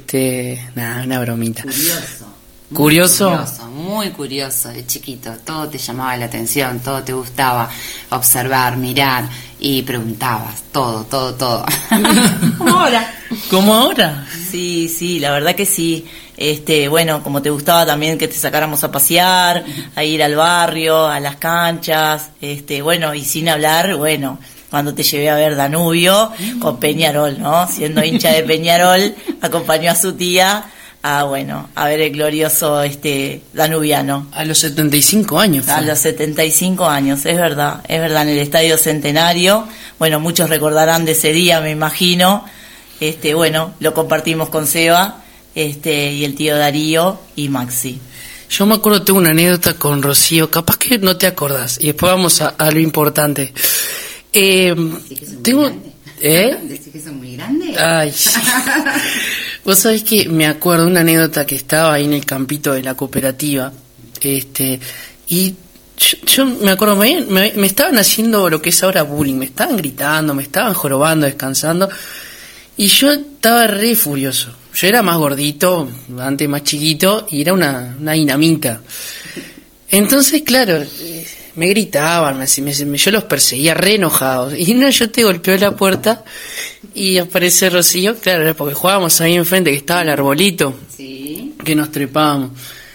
Nada, una bromita. Curioso. ¿Curioso? Muy curioso de chiquito. Todo te llamaba la atención, todo te gustaba observar, mirar y preguntabas. Todo. Como ahora. ¿Como ahora? Sí, la verdad que sí. Bueno, como te gustaba también que te sacáramos a pasear, a ir al barrio, a las canchas, bueno, y sin hablar, bueno, cuando te llevé a ver Danubio con Peñarol, ¿no? Siendo hincha de Peñarol, acompañó a su tía a ver el glorioso danubiano. A los 75 años. A los 75 años, es verdad, en el Estadio Centenario. Bueno, muchos recordarán de ese día, me imagino. Bueno, lo compartimos con Seba, y el tío Darío y Maxi. Yo me acuerdo, tengo una anécdota con Rocío, capaz que no te acordás, y después vamos a lo importante. Tengo... ¿Decís que son muy grandes? Ay, sí. Vos sabés que me acuerdo una anécdota que estaba ahí en el campito de la cooperativa, y yo me acuerdo, me estaban haciendo lo que es ahora bullying, me estaban gritando, me estaban jorobando, descansando, y yo estaba re furioso. Yo era más gordito, antes más chiquito, y era una dinamita. Entonces, claro, me gritaban, yo los perseguía re enojados. Y yo te golpeó la puerta y aparece Rocío, claro, era porque jugábamos ahí enfrente, que estaba el arbolito, sí, que nos trepábamos.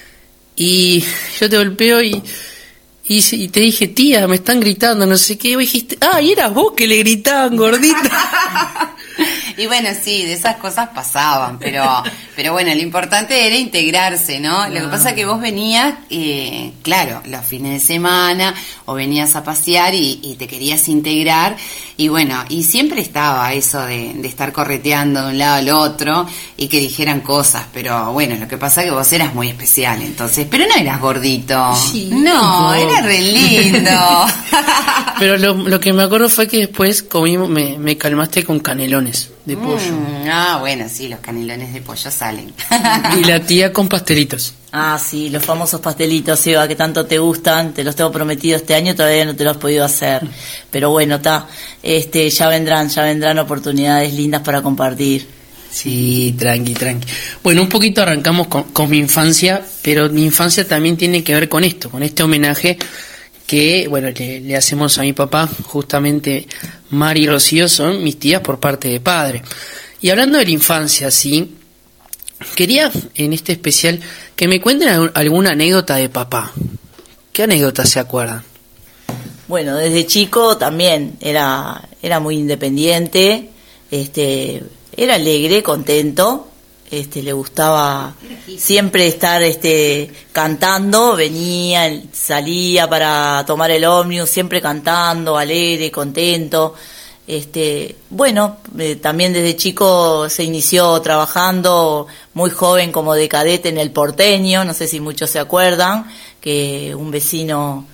Y yo te golpeo y te dije, tía, me están gritando, no sé qué. Y vos dijiste, y eras vos que le gritaban, gordita. Y bueno, sí, de esas cosas pasaban, pero bueno, lo importante era integrarse, ¿no? Lo que pasa es que vos venías, claro, los fines de semana, o venías a pasear y te querías integrar, y bueno, y siempre estaba eso de estar correteando de un lado al otro, y que dijeran cosas, pero bueno, lo que pasa es que vos eras muy especial, entonces, pero no eras gordito, sí, no, era re lindo. Pero lo que me acuerdo fue que después comimos, me calmaste con canelones de pollo. Bueno, sí, los canelones de pollo salen. Y la tía con pastelitos. Sí, los famosos pastelitos, Eva, que tanto te gustan, te los tengo prometido este año, todavía no te los he podido hacer. Pero bueno, ya vendrán oportunidades lindas para compartir. Sí, tranqui. Bueno, un poquito arrancamos con mi infancia, pero mi infancia también tiene que ver con esto, con este homenaje que, bueno, le hacemos a mi papá. Justamente Mari y Rocío son mis tías por parte de padre. Y hablando de la infancia, sí, quería en este especial que me cuenten alguna anécdota de papá. ¿Qué anécdota se acuerdan? Bueno, desde chico también era muy independiente, era alegre, contento, le gustaba siempre estar cantando, salía para tomar el ómnibus, siempre cantando, alegre, contento. Bueno, también desde chico se inició trabajando muy joven como de cadete en el Porteño, no sé si muchos se acuerdan, que un vecino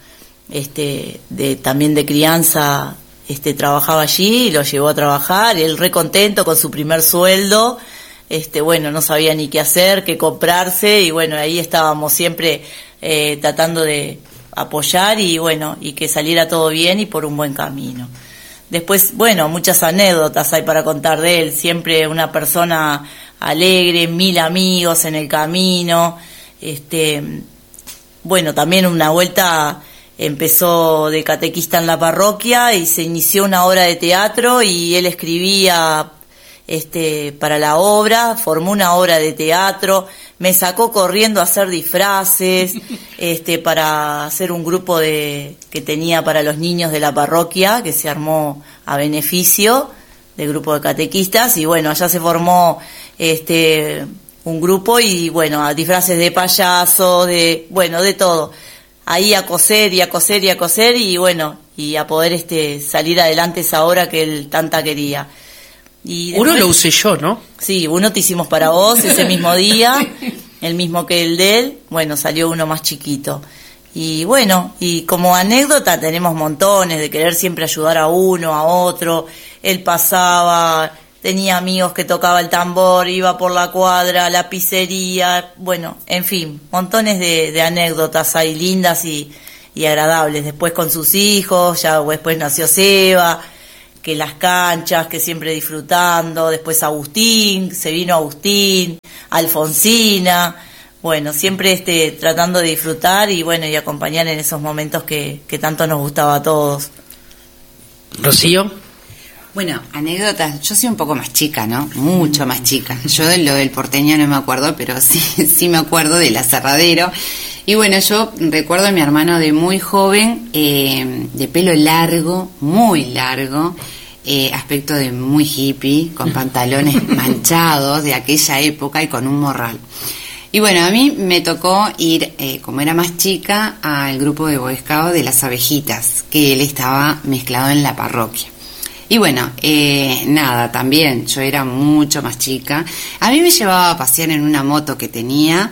también de crianza trabajaba allí y lo llevó a trabajar, y él re contento con su primer sueldo. Bueno, no sabía ni qué hacer, qué comprarse, y bueno, ahí estábamos siempre tratando de apoyar y bueno, y que saliera todo bien y por un buen camino. Después, bueno, muchas anécdotas hay para contar de él, siempre una persona alegre, 1000 amigos en el camino. Bueno, también una vuelta empezó de catequista en la parroquia y se inició una obra de teatro y él escribía para la obra, formó una obra de teatro, me sacó corriendo a hacer disfraces, para hacer un grupo que tenía para los niños de la parroquia, que se armó a beneficio del grupo de catequistas, y bueno, allá se formó un grupo y bueno, a disfraces de payaso, de todo, ahí a coser y bueno, y a poder salir adelante esa obra que él tanta quería. Y después, uno lo usé yo, ¿no? Sí, uno te hicimos para vos ese mismo día, el mismo que el de él, bueno, salió uno más chiquito. Y bueno, y como anécdota tenemos montones de querer siempre ayudar a uno, a otro. Él pasaba, tenía amigos que tocaba el tambor, iba por la cuadra, la pizzería, bueno, en fin, montones de anécdotas ahí lindas y agradables. Después con sus hijos, ya después nació Seba, que las canchas, que siempre disfrutando. Después Agustín, se vino Agustín, Alfonsina, bueno, siempre tratando de disfrutar y bueno, y acompañar en esos momentos que tanto nos gustaba a todos. Rocío. Bueno, anécdotas, yo soy un poco más chica, ¿no? Mucho más chica. Yo de lo del porteño no me acuerdo, pero sí me acuerdo del aserradero. Y bueno, yo recuerdo a mi hermano de muy joven, de pelo largo, muy largo, aspecto de muy hippie, con pantalones manchados de aquella época y con un morral. Y bueno, a mí me tocó ir, como era más chica, al grupo de Boy Scout de las abejitas, que él estaba mezclado en la parroquia. Y bueno, nada, también yo era mucho más chica. A mí me llevaba a pasear en una moto que tenía,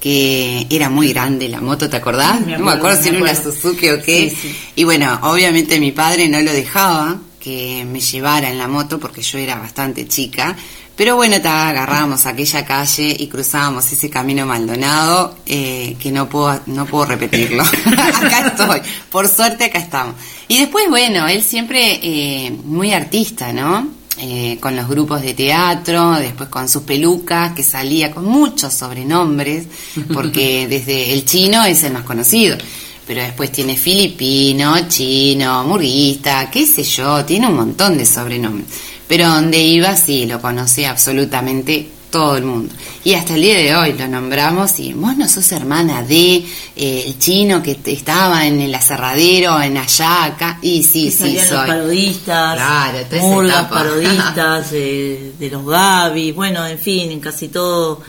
que era muy grande la moto, ¿te acordás? No me acuerdo si era una Suzuki o qué. Sí, sí. Y bueno, obviamente mi padre no lo dejaba que me llevara en la moto porque yo era bastante chica. Pero bueno, agarrábamos aquella calle y cruzábamos ese camino Maldonado, que no puedo repetirlo. Acá estoy, por suerte acá estamos. Y después, bueno, él siempre muy artista, ¿no? Con los grupos de teatro, después con sus pelucas, que salía con muchos sobrenombres, porque desde el chino es el más conocido. Pero después tiene filipino, chino, murguista, qué sé yo, tiene un montón de sobrenombres. Pero donde iba, sí, lo conocía absolutamente todo el mundo. Y hasta el día de hoy lo nombramos y vos no sos hermana de el chino que estaba en el aserradero, en allá, acá. Y sí, soy. Los parodistas, claro, murgas, parodistas, de los Gaby, bueno, en fin, en casi todo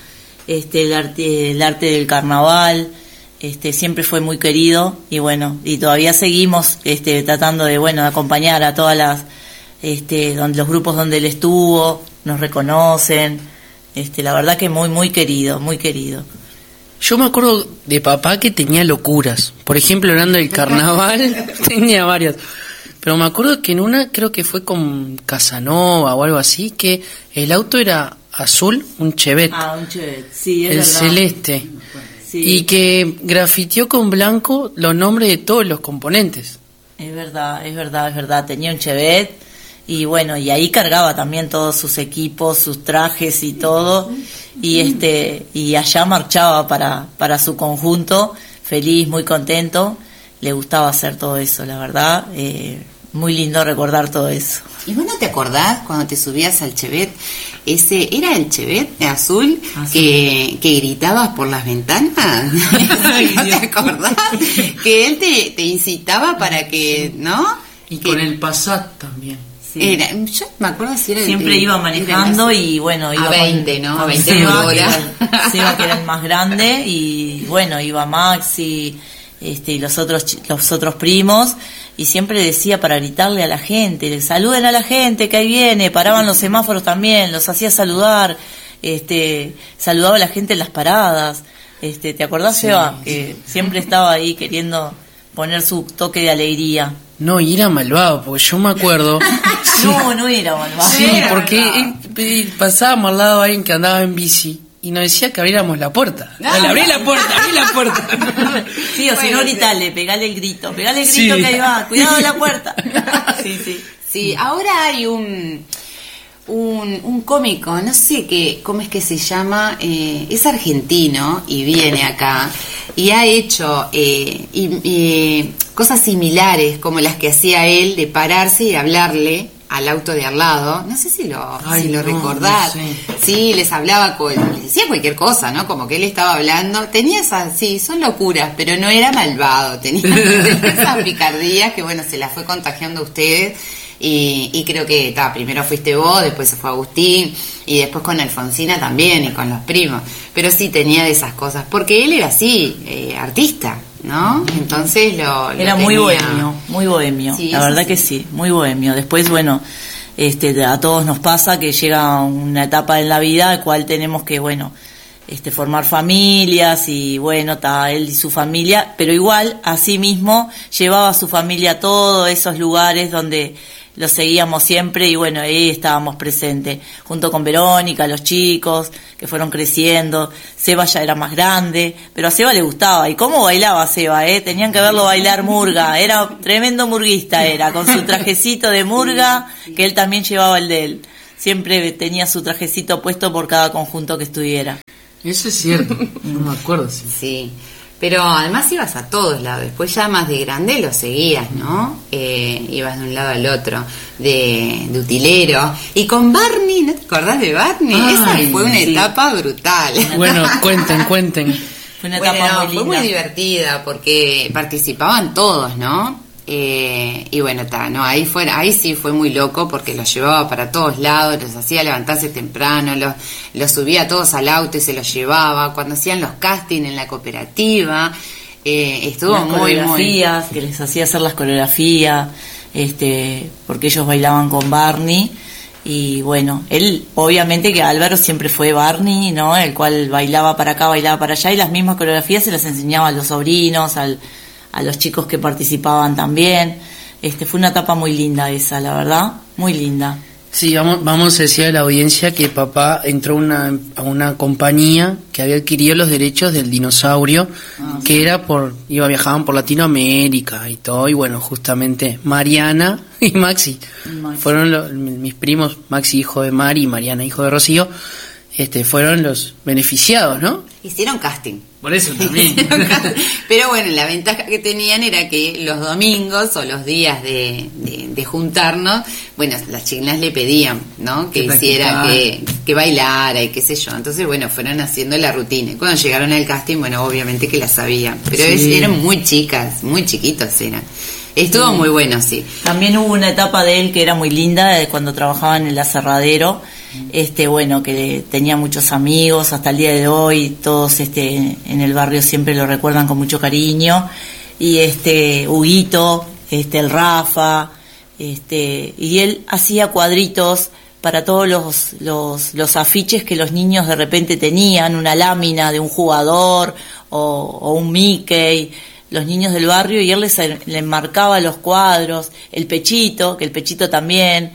el arte del carnaval. Siempre fue muy querido y bueno, y todavía seguimos tratando de acompañar a todas las donde los grupos donde él estuvo, nos reconocen, la verdad que muy querido, muy querido. Yo me acuerdo de papá que tenía locuras, por ejemplo hablando del carnaval, tenía varias, pero me acuerdo que en una creo que fue con Casanova o algo así, que el auto era azul, un Chevette, un Chevette, sí, es el verdad. celeste. Sí. Y que grafiteó con blanco los nombres de todos los componentes. Es verdad, tenía un Chevette y bueno, y ahí cargaba también todos sus equipos, sus trajes y todo, y allá marchaba para su conjunto, feliz, muy contento, le gustaba hacer todo eso, la verdad, muy lindo recordar todo eso. ¿Y vos no te acordás cuando te subías al Chevette? ¿Era el Chevette azul que gritabas por las ventanas? ¿No te acordás? Que él te incitaba para que, ¿no? Y con el Passat también. Sí. Yo me acuerdo si era siempre iba manejando y bueno, iba a 20, ¿no? A 20 Seba, horas. Seba, que era el más grande, y bueno, iba Maxi, y los otros primos, y siempre decía para gritarle a la gente, saluden a la gente que ahí viene, paraban los semáforos también, los hacía saludar, saludaba a la gente en las paradas, ¿te acordás, Seba? Que siempre estaba ahí queriendo poner su toque de alegría. No, y era malvado, porque yo me acuerdo. Sí. No era malvado. Sí, porque pasábamos al lado de alguien que andaba en bici y nos decía que abriéramos la puerta. Abrí la puerta. Sí, o si no, gritale, pegale el grito que ahí va, cuidado de la puerta. Sí, ahora hay un cómico, no sé cómo es que se llama, es argentino y viene acá y ha hecho cosas similares como las que hacía él, de pararse y hablarle al auto de al lado. No sé si lo recordás. No sé. Sí, les hablaba, les decía cualquier cosa, ¿no? Como que él estaba hablando. Tenía esas, sí, son locuras, pero no era malvado. Tenía esas picardías que, bueno, se las fue contagiando a ustedes. Y creo que primero fuiste vos, después se fue Agustín, y después con Alfonsina también, y con los primos. Pero sí tenía de esas cosas, porque él era así, artista, ¿no? Entonces era muy bohemio, sí, la verdad que sí, muy bohemio. Después, bueno, a todos nos pasa que llega una etapa en la vida en la cual tenemos que, formar familias, y bueno, él y su familia, pero igual, así mismo, llevaba a su familia a todos esos lugares donde lo seguíamos siempre, y bueno, ahí estábamos presentes, junto con Verónica, los chicos que fueron creciendo. Seba ya era más grande, pero a Seba le gustaba. ¿Y cómo bailaba Seba? Tenían que verlo bailar murga, era tremendo murguista, con su trajecito de murga, que él también llevaba el de él. Siempre tenía su trajecito puesto por cada conjunto que estuviera. Eso es cierto, no me acuerdo. Sí. Sí, pero además ibas a todos lados, después ya más de grande lo seguías, ¿no? Ibas de un lado al otro, de utilero. Y con Barney, ¿no te acordás de Barney? Ay, esa fue una etapa brutal. Bueno, cuenten. Fue una etapa muy linda. Fue muy divertida porque participaban todos, ¿no? Y bueno, no, ahí sí fue muy loco porque los llevaba para todos lados, los hacía levantarse temprano, los subía todos al auto y se los llevaba. Cuando hacían los castings en la cooperativa, estuvo las muy coreografías, que les hacía hacer las coreografías, porque ellos bailaban con Barney. Y bueno, él, obviamente que Álvaro siempre fue Barney, ¿no? El cual bailaba para acá, bailaba para allá, y las mismas coreografías se las enseñaba a los sobrinos, a los chicos que participaban también. Fue una etapa muy linda esa, la verdad, muy linda. Sí, vamos a decir a la audiencia que papá entró a una compañía que había adquirido los derechos del dinosaurio, que era viajaban por Latinoamérica y todo, y bueno, justamente Mariana y Maxi fueron mis primos, Maxi hijo de Mari y Mariana hijo de Rocío, fueron los beneficiados, ¿no? Hicieron casting. Por eso también. Pero bueno, la ventaja que tenían era que los domingos o los días de juntarnos, bueno, las chicas le pedían, ¿no? Que hiciera, que bailara y qué sé yo. Entonces, bueno, fueron haciendo la rutina. Y cuando llegaron al casting, bueno, obviamente que la sabían. Pero eran muy chicas, muy chiquitos eran. Estuvo muy bueno, sí. También hubo una etapa de él que era muy linda, cuando trabajaba en el aserradero. Bueno, que tenía muchos amigos hasta el día de hoy, todos en el barrio siempre lo recuerdan con mucho cariño. Y Huguito, el Rafa, y él hacía cuadritos para todos los afiches que los niños de repente tenían, una lámina de un jugador o un Mickey, los niños del barrio, y él les enmarcaba los cuadros, el Pechito, que el Pechito también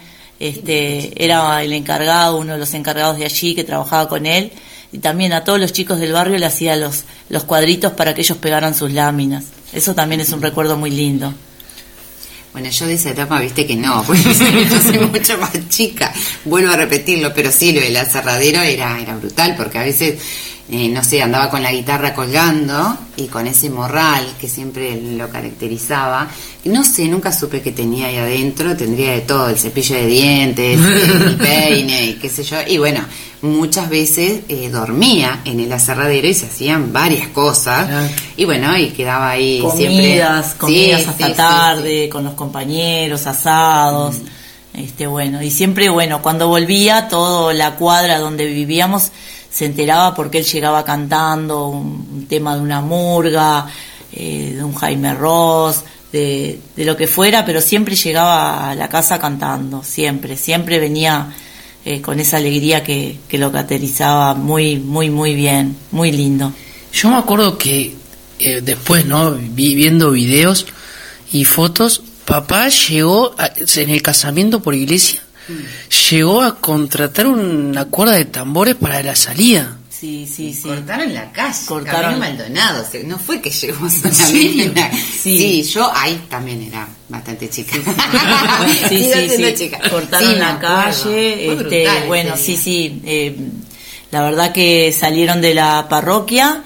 era el encargado, uno de los encargados de allí que trabajaba con él, y también a todos los chicos del barrio le hacía los cuadritos para que ellos pegaran sus láminas. Eso también es un recuerdo muy lindo. Bueno, yo de esa etapa, viste que no, pues yo soy mucho más chica, vuelvo a repetirlo, pero sí, lo del aserradero era brutal, porque a veces, no sé, andaba con la guitarra colgando y con ese morral que siempre lo caracterizaba, no sé, nunca supe qué tenía ahí adentro, tendría de todo, el cepillo de dientes, el peine y qué sé yo, y bueno, muchas veces dormía en el aserradero y se hacían varias cosas, y bueno, y quedaba ahí comidas hasta tarde, sí. Con los compañeros, asados, bueno, y siempre, bueno, cuando volvía, toda la cuadra donde vivíamos se enteraba porque él llegaba cantando un tema de una murga, de un Jaime Ross, de lo que fuera, pero siempre llegaba a la casa cantando, siempre venía con esa alegría que lo caracterizaba muy, muy, muy bien, muy lindo. Yo me acuerdo que después, ¿no? Viendo videos y fotos, papá llegó en el casamiento por iglesia, llegó a contratar una cuerda de tambores para la salida. Sí. Cortaron la calle, Cortaron Camino Maldonado, no fue que llegó solamente. Sí, yo ahí también era bastante chica. Sí. Chica. Cortaron la calle, brutal, bueno, sí. La verdad que salieron de la parroquia,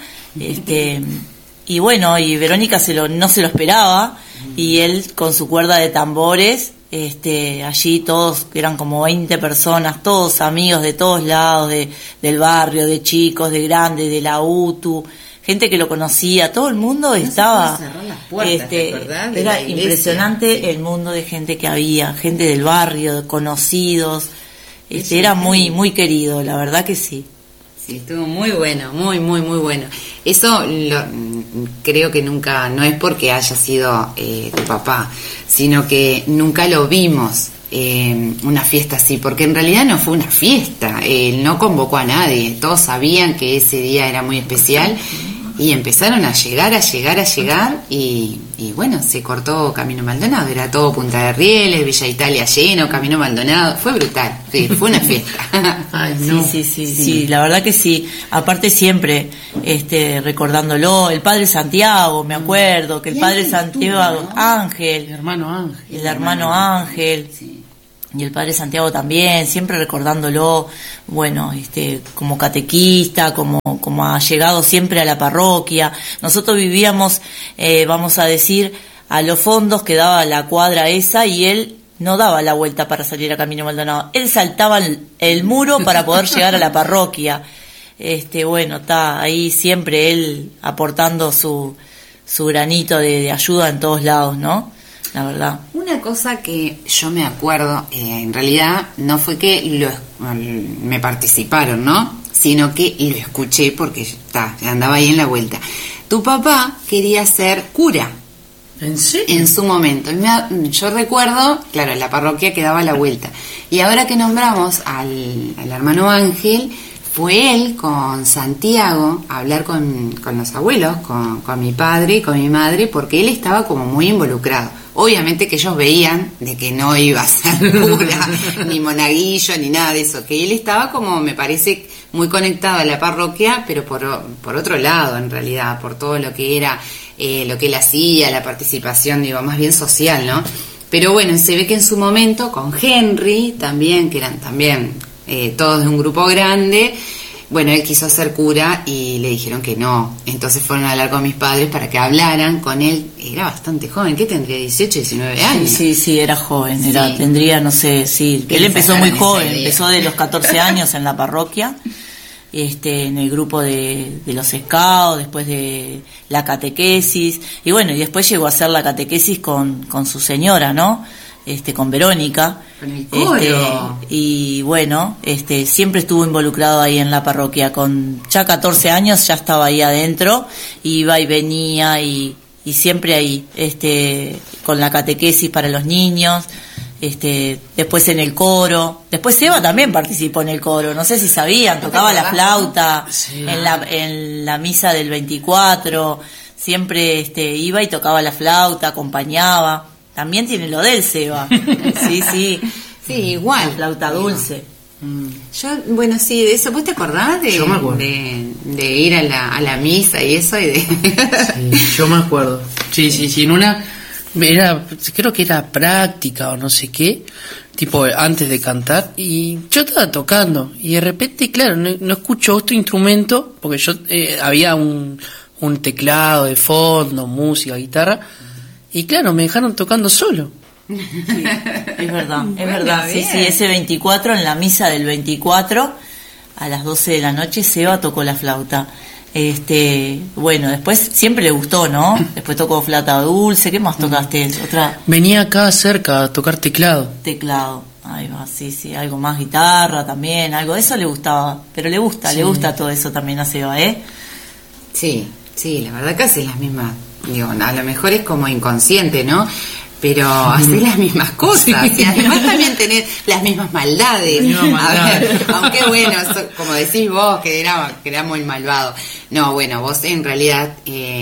y bueno, y Verónica no se lo esperaba, y él con su cuerda de tambores, allí todos, eran como 20 personas, todos amigos de todos lados, del barrio, de chicos, de grandes, de la UTU, gente que lo conocía, todo el mundo estaba, era impresionante el mundo de gente que había, gente del barrio, conocidos, era muy, muy querido, la verdad que sí. Sí, estuvo muy bueno, muy, muy, muy bueno. Eso creo que nunca, no es porque haya sido tu papá, sino que nunca lo vimos una fiesta así, porque en realidad no fue una fiesta, él no convocó a nadie, todos sabían que ese día era muy especial y empezaron a llegar y bueno, se cortó Camino Maldonado, era todo Punta de Rieles, Villa Italia lleno, Camino Maldonado, fue brutal, sí, fue una fiesta. Ay, no. Sí, la verdad que sí, aparte siempre recordándolo, el padre Santiago, me acuerdo que el padre Santiago, Ángel, El hermano Ángel, sí. y el padre Santiago también, siempre recordándolo, bueno, como catequista, como ha llegado siempre a la parroquia. Nosotros vivíamos, vamos a decir, a los fondos, que daba la cuadra esa, y él no daba la vuelta para salir a Camino Maldonado, él saltaba el muro para poder llegar a la parroquia. Bueno, está ahí siempre él aportando su granito de ayuda en todos lados, ¿no? La verdad. Una cosa que yo me acuerdo, en realidad no fue que me participaron, ¿no? Sino que lo escuché porque andaba ahí en la vuelta. Tu papá quería ser cura. ¿En serio? En su momento. Yo recuerdo, claro, la parroquia que daba la vuelta. Y ahora que nombramos al hermano Ángel, fue él con Santiago a hablar con los abuelos, con mi padre y con mi madre, porque él estaba como muy involucrado. Obviamente que ellos veían de que no iba a ser cura, ni monaguillo, ni nada de eso, que él estaba como, me parece, muy conectado a la parroquia, pero por otro lado, en realidad, por todo lo que era, lo que él hacía, la participación, digo, más bien social, ¿no? Pero bueno, se ve que en su momento, con Henry también, que eran también todos de un grupo grande, bueno, él quiso ser cura y le dijeron que no. Entonces fueron a hablar con mis padres para que hablaran con él. Era bastante joven, ¿qué tendría? 18, 19 años. Sí, era joven, Sí. Tendría, no sé, sí. Él empezó muy joven, ese día. empezó de los 14 años en la parroquia, en el grupo de los scouts, después de la catequesis, y bueno, y después llegó a hacer la catequesis con su señora, ¿no? Con Verónica. Con el coro. Y bueno, siempre estuvo involucrado ahí en la parroquia. Con ya 14 años ya estaba ahí adentro, iba y venía y siempre ahí, con la catequesis para los niños, después en el coro. Después Eva también participó en el coro, no sé si sabían, tocaba la flauta, sí, en la misa del 24, siempre iba y tocaba la flauta, acompañaba. También tiene lo del Seba. Sí. Sí, igual. La flauta dulce. Yo, bueno, sí, de eso. ¿Vos te acordás Yo me acuerdo. de ir a la misa y eso? Sí, yo me acuerdo. Sí, en una... creo que era práctica o no sé qué, tipo antes de cantar, y yo estaba tocando, y de repente, claro, no escucho otro instrumento, porque yo había un teclado de fondo, música, guitarra, y claro, me dejaron tocando solo. Sí, es verdad, Bien. sí, ese 24, en la misa del 24, a las 12 de la noche, Seba tocó la flauta. Bueno, después siempre le gustó, ¿no? Después tocó flauta dulce. ¿Qué más tocaste? Otra. Venía acá cerca a tocar teclado. Teclado. Ahí va, sí, algo más, guitarra también, algo de eso le gustaba, pero le gusta todo eso también a Seba, Sí, la verdad que haces las mismas, digo, a lo mejor es como inconsciente, ¿no? Pero hacer las mismas cosas, y además también tener las mismas maldades. A ver, aunque bueno, como decís vos, que era muy malvado. No, bueno, vos en realidad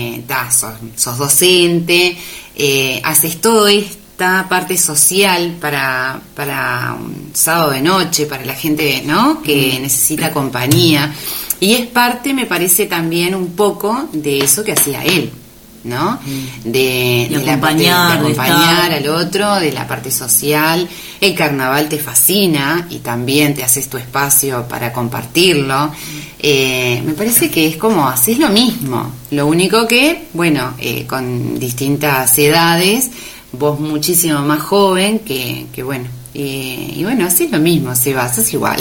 sos docente, haces todo esta parte social para un sábado de noche, para la gente, ¿no?, que necesita compañía. Y es parte, me parece, también un poco de eso que hacía él, ¿no? De acompañar, de acompañar al otro, de la parte social. El carnaval te fascina y también te haces tu espacio para compartirlo. Me parece que es como haces lo mismo, lo único que, bueno, con distintas edades, vos muchísimo más joven que bueno. Y bueno, haces lo mismo, Seba, sos igual.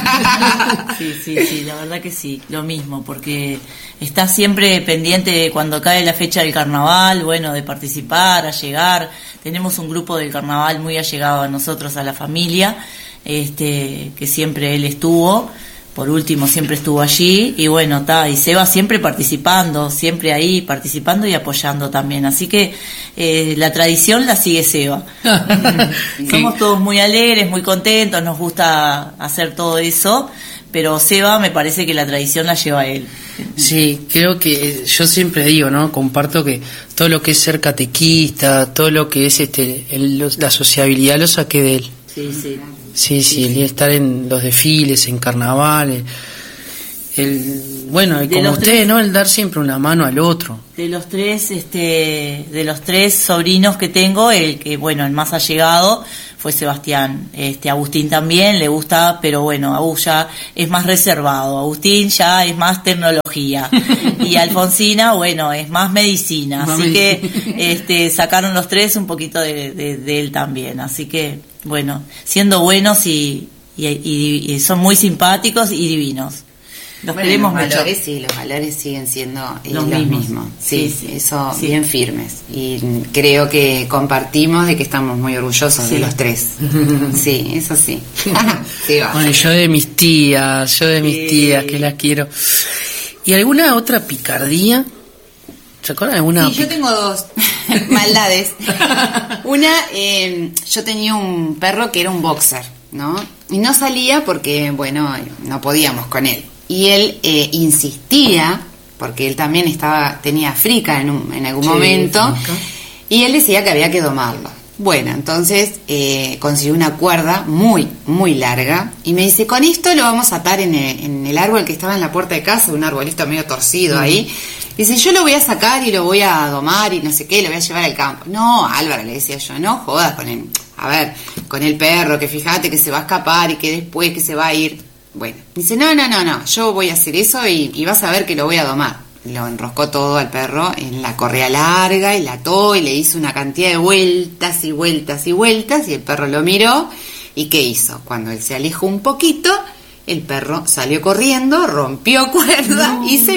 Sí, la verdad que sí, lo mismo, porque estás siempre pendiente de cuando cae la fecha del carnaval, bueno, de participar, a llegar. Tenemos un grupo del carnaval muy allegado a nosotros, a la familia, que siempre él estuvo, por último siempre estuvo allí, y bueno, y Seba siempre participando, siempre ahí participando y apoyando también, así que la tradición la sigue Seba. Somos todos muy alegres, muy contentos, nos gusta hacer todo eso, pero Seba me parece que la tradición la lleva él. Sí, creo que yo siempre digo, ¿no? Comparto que todo lo que es ser catequista, todo lo que es la sociabilidad lo saqué de él. Sí, el estar en los desfiles, en carnavales, bueno, y como ustedes, ¿no? El dar siempre una mano al otro. De los tres sobrinos que tengo, el que, bueno, el más allegado fue Sebastián. Agustín también le gusta, pero bueno, Agus ya es más reservado, Agustín ya es más tecnología y Alfonsina, bueno, es más medicina, así que sacaron los tres un poquito de él también, así que bueno, siendo buenos y son muy simpáticos y divinos. Los queremos los mucho. valores, sí, los valores siguen siendo los mismos. Sí, eso sí. Bien firmes. Y creo que compartimos de que estamos muy orgullosos de los tres. Sí, eso sí. Sí, bueno, yo de mis tías, que las quiero. ¿Y alguna otra picardía? ¿Se acuerdan de alguna? Sí, yo tengo dos maldades. Una, yo tenía un perro que era un boxer, ¿no? Y no salía porque, bueno, no podíamos con él. Y él insistía, porque él también tenía frica en algún momento, y él decía que había que domarlo. Bueno, entonces consiguió una cuerda muy, muy larga, y me dice, con esto lo vamos a atar en el árbol que estaba en la puerta de casa, un arbolito medio torcido ahí. Dice, yo lo voy a sacar y lo voy a domar y no sé qué, lo voy a llevar al campo. No, Álvaro, le decía yo, no jodas con el perro, que fíjate que se va a escapar y que después que se va a ir. Bueno, dice, no, yo voy a hacer eso y vas a ver que lo voy a domar. Lo enroscó todo al perro en la correa larga y la ató y le hizo una cantidad de vueltas y vueltas y vueltas, y el perro lo miró. ¿Y qué hizo? Cuando él se alejó un poquito, el perro salió corriendo, rompió cuerda y se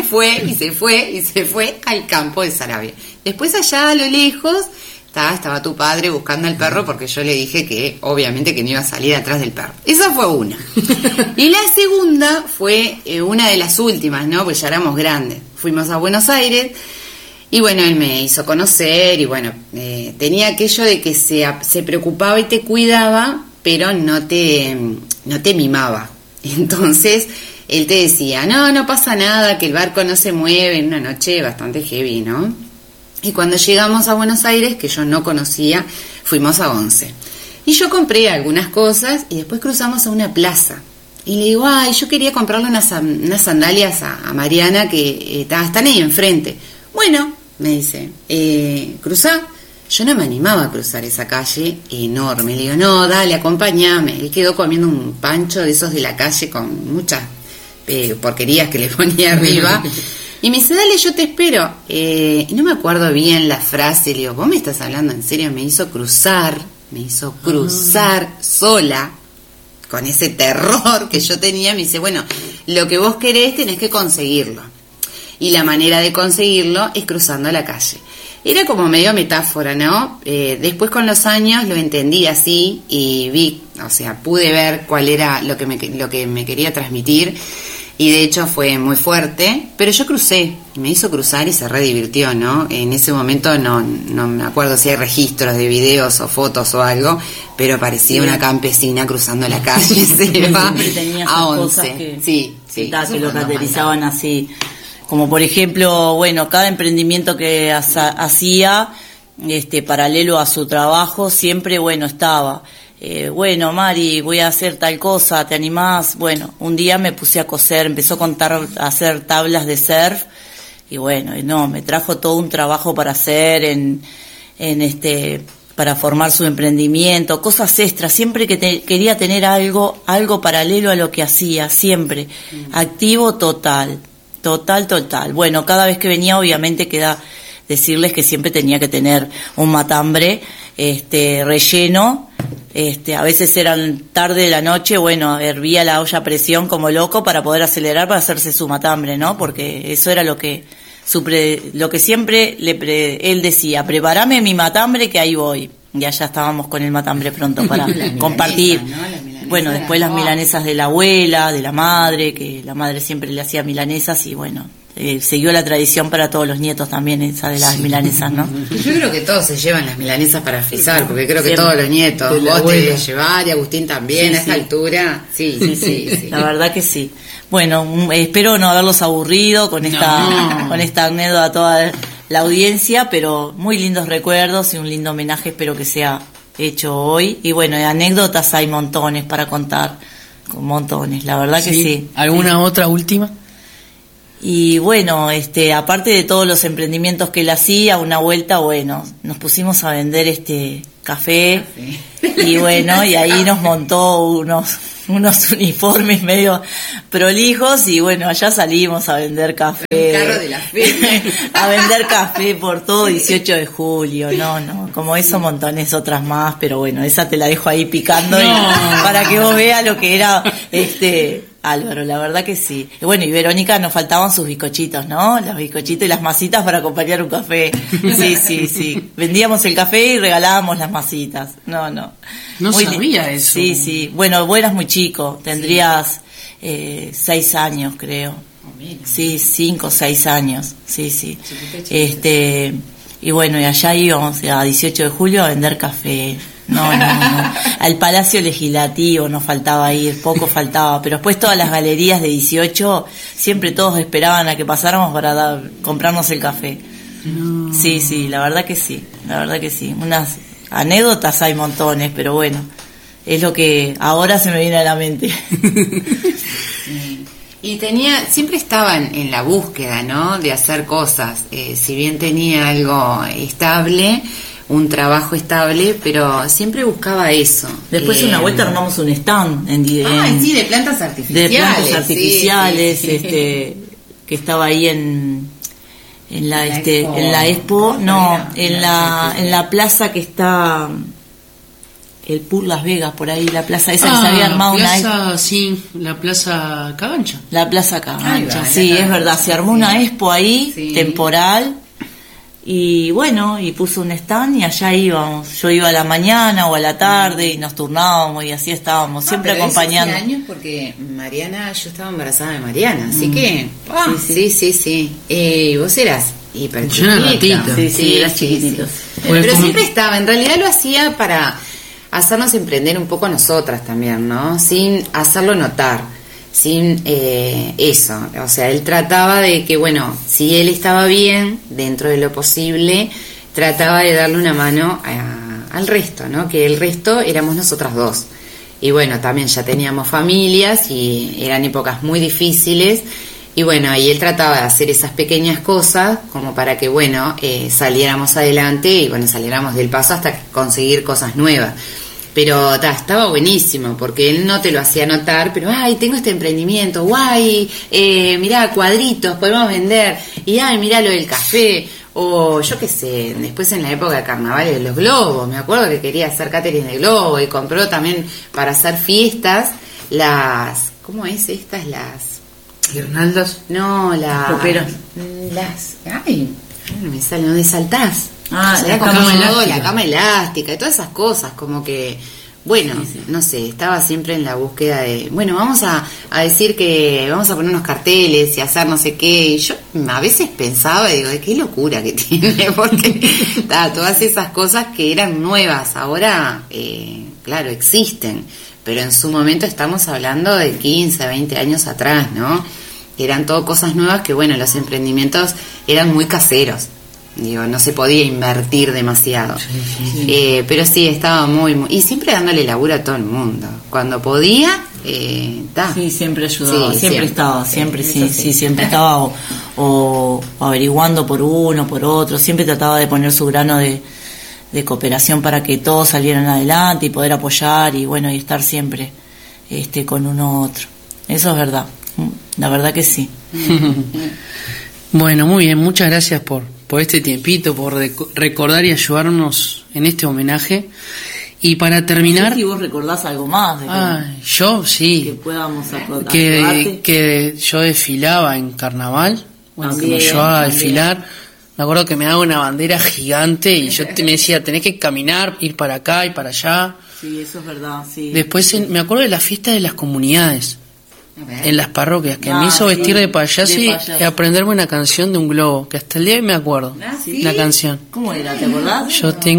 fue al campo de Saravia. Después allá a lo lejos estaba tu padre buscando al perro, porque yo le dije que obviamente que no iba a salir atrás del perro. Esa fue una. Y la segunda fue una de las últimas, ¿no? Pues ya éramos grandes. Fuimos a Buenos Aires y bueno, él me hizo conocer y bueno, tenía aquello de que se preocupaba y te cuidaba, pero no te mimaba. Entonces él te decía, no pasa nada, que el barco no se mueve, en una noche bastante heavy, ¿no? Y cuando llegamos a Buenos Aires, que yo no conocía, fuimos a Once. Y yo compré algunas cosas y después cruzamos a una plaza. Y le digo, yo quería comprarle unas sandalias a Mariana que están ahí enfrente. Bueno, me dice, cruzá. Yo no me animaba a cruzar esa calle enorme. Le digo, no, dale, acompáñame. Él quedó comiendo un pancho de esos de la calle con muchas porquerías que le ponía arriba. Y me dice, dale, yo te espero. Y no me acuerdo bien la frase. Le digo, ¿vos me estás hablando en serio? Me hizo cruzar sola, con ese terror que yo tenía. Me dice, bueno, lo que vos querés tenés que conseguirlo. Y la manera de conseguirlo es cruzando la calle. Era como medio metáfora, ¿no? Después con los años lo entendí así y pude ver cuál era lo que me quería transmitir. Y de hecho fue muy fuerte, pero yo crucé, y me hizo cruzar y se re divirtió, ¿no? En ese momento no me acuerdo si hay registros de videos o fotos o algo, pero parecía una campesina cruzando la calle, se va a Once. Que lo caracterizaban así. Como por ejemplo, bueno, cada emprendimiento que hacía, paralelo a su trabajo, siempre, bueno, estaba... bueno, Mari, voy a hacer tal cosa, ¿te animás? Bueno, un día me puse a coser, empezó a hacer tablas de surf y bueno, me trajo todo un trabajo para hacer para formar su emprendimiento, cosas extras, siempre que quería tener algo paralelo a lo que hacía, siempre, activo total. Bueno, cada vez que venía obviamente queda decirles que siempre tenía que tener un matambre relleno. A veces eran tarde de la noche, bueno, hervía la olla a presión como loco para poder acelerar para hacerse su matambre, ¿no? Porque eso era lo que siempre él decía, prepárame mi matambre que ahí voy. Y allá estábamos con el matambre pronto para compartir. ¿No? Bueno, después las milanesas de la abuela, de la madre, que la madre siempre le hacía milanesas y bueno, siguió la tradición para todos los nietos también, esa de las milanesas, ¿no? Yo creo que todos se llevan las milanesas para frizar, porque creo que todos los nietos, vos te debes llevar y Agustín también, a esta altura, sí. La verdad que sí. Bueno, espero no haberlos aburrido con esta anécdota a toda la audiencia, pero muy lindos recuerdos y un lindo homenaje espero que sea hecho hoy. Y bueno, de anécdotas hay montones para contar, montones, la verdad que sí. ¿Alguna otra última? Y bueno, aparte de todos los emprendimientos que él hacía, una vuelta, bueno, nos pusimos a vender café. Y bueno, y ahí nos montó unos uniformes medio prolijos y bueno, allá salimos a vender café. El carro de la feria. A vender café por todo 18 de julio, no, como eso montones otras más, pero bueno, esa te la dejo ahí picando para que vos veas lo que era Álvaro, la verdad que sí. Y bueno, y Verónica nos faltaban sus bizcochitos, ¿no? Los bizcochitos y las masitas para acompañar un café. Sí. Vendíamos el café y regalábamos las masitas. No muy sabía eso. Sí. Bueno, vos eras muy chico, tendrías 6 años, creo. Sí, 5 o 6 años. Sí. Y bueno, y allá íbamos a 18 de julio a vender café. No. Al Palacio Legislativo nos faltaba ir, poco faltaba, pero después todas las galerías de 18 siempre todos esperaban a que pasáramos para comprarnos el café. No. Sí, la verdad que sí. Unas anécdotas hay montones, pero bueno, es lo que ahora se me viene a la mente. Y siempre estaba en la búsqueda, ¿no? De hacer cosas. Si bien tenía algo estable, un trabajo estable, pero siempre buscaba eso. Después una vuelta armamos un stand de plantas artificiales. Sí. Que estaba ahí en la Expo, en la plaza que está el Pur Las Vegas, por ahí, la plaza esa que se había armado la Plaza Cagancha. La Plaza Cagancha, es verdad, se armó una Expo ahí, temporal. Y bueno, y puso un stand y allá íbamos. Yo iba a la mañana o a la tarde y nos turnábamos y así estábamos, siempre acompañando. Hace años porque yo estaba embarazada de Mariana, así que... Sí. Vos eras hiper chiquita. Sí, eras chiquititos. Pero siempre estaba, en realidad lo hacía para hacernos emprender un poco nosotras también, ¿no? Sin hacerlo notar. Sin eso, o sea, él trataba de que, bueno, si él estaba bien, dentro de lo posible, trataba de darle una mano al resto, ¿no? Que el resto éramos nosotras dos. Y bueno, también ya teníamos familias y eran épocas muy difíciles. Y bueno, ahí él trataba de hacer esas pequeñas cosas como para que, bueno, saliéramos adelante y, bueno, saliéramos del paso hasta conseguir cosas nuevas. Pero estaba buenísimo, porque él no te lo hacía notar, pero tengo este emprendimiento, mirá, cuadritos, podemos vender, y mirá lo del café, o yo qué sé, después en la época de carnavales los globos, me acuerdo que quería hacer catering de globo, y compró también para hacer fiestas ¿cómo es estas? Las guirnaldas. No, las coperas. No me sale, ¿dónde saltás? La cama elástica y todas esas cosas, como que, bueno, no sé, estaba siempre en la búsqueda de, bueno, vamos a decir que vamos a poner unos carteles y hacer no sé qué, y yo a veces pensaba, digo, qué locura que tiene, porque todas esas cosas que eran nuevas, ahora, claro, existen, pero en su momento estamos hablando de 15, 20 años atrás, ¿no? Eran todo cosas nuevas que, bueno, los emprendimientos eran muy caseros. Digo, no se podía invertir demasiado. Sí. Pero sí, estaba muy... Y siempre dándole laburo a todo el mundo. Cuando podía, Sí, siempre ayudaba, siempre estaba, siempre estaba o averiguando por uno, por otro. Siempre trataba de poner su grano de cooperación para que todos salieran adelante y poder apoyar y bueno, y estar siempre con uno u otro. Eso es verdad, la verdad que sí. Bueno, muy bien, muchas gracias por este tiempito, por recordar y ayudarnos en este homenaje. Y para terminar... No sé si vos recordás algo más. Yo sí. Que podamos acordar. Que yo desfilaba en carnaval. Bueno, también, que me llevaba a desfilar. Me acuerdo que me daba una bandera gigante y yo me decía, tenés que caminar, ir para acá y para allá. Sí, eso es verdad, sí. Después me acuerdo de la fiesta de las comunidades. En las parroquias, que me hizo vestir de payaso y aprenderme una canción de un globo, que hasta el día de hoy me acuerdo, la canción. ¿Cómo era? ¿Te acordás? Yo tengo